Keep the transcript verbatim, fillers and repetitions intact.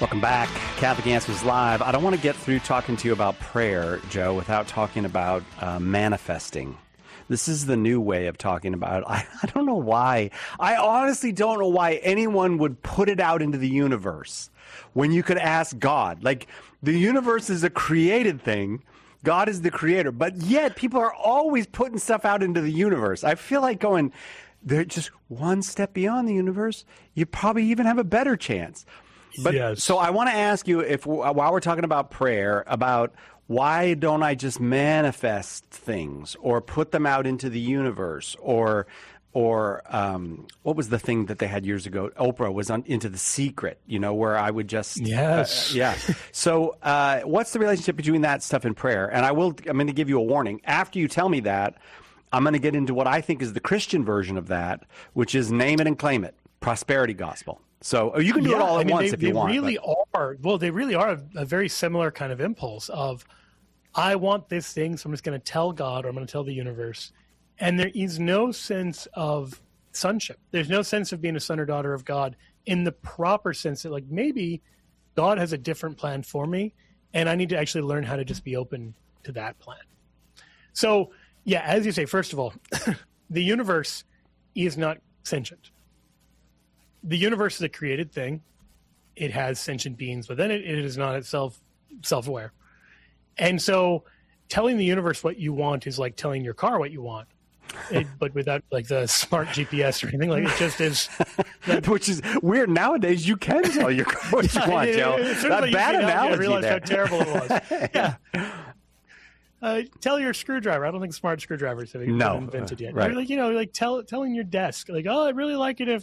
Welcome back. Catholic Answers Live. I don't want to get through talking to you about prayer, Joe, without talking about uh, manifesting. This is the new way of talking about it. I, I don't know why. I honestly don't know why anyone would put it out into the universe when you could ask God. Like, the universe is a created thing. God is the creator. But yet people are always putting stuff out into the universe. I feel like going, they're just one step beyond the universe. You probably even have a better chance. But yes. So I want to ask you, if while we're talking about prayer, about why don't I just manifest things or put them out into the universe, or or um, what was the thing that they had years ago? Oprah was on Into the Secret, you know, where I would just yes, uh, yeah. So uh, what's the relationship between that stuff and prayer? And I will, I'm going to give you a warning. After you tell me that, I'm going to get into what I think is the Christian version of that, which is name it and claim it, prosperity gospel. So you can do yeah, it all at I mean, once they, if you they want. They really but. are. Well, they really are a, a very similar kind of impulse of, I want this thing, so I'm just going to tell God, or I'm going to tell the universe. And there is no sense of sonship. There's no sense of being a son or daughter of God in the proper sense that, like, maybe God has a different plan for me, and I need to actually learn how to just be open to that plan. So, yeah, as you say, first of all, the universe is not sentient. The universe is a created thing. It has sentient beings within it. It is not itself self-aware. And so telling the universe what you want is like telling your car what you want, it, but without like the smart G P S or anything. Like, it just is. Like, which is weird. Nowadays, you can tell your car what yeah, you want, it, Joe. It, it, that like bad analogy I realized there. how terrible it was. Yeah. Uh, tell your screwdriver. I don't think smart screwdrivers have been no, invented yet. Right. Or like, you know, like tell telling your desk, like, oh, I'd really like it if